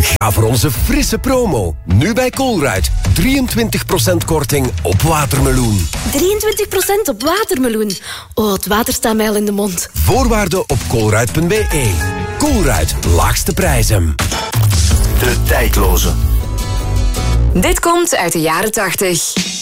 Ga voor onze frisse promo. Nu bij Colruyt. 23% korting op watermeloen. 23% op watermeloen. Oh, het water staat mij al in de mond. Voorwaarden op colruyt.be. Colruyt, laagste prijzen. De tijdloze. Dit komt uit de jaren 80.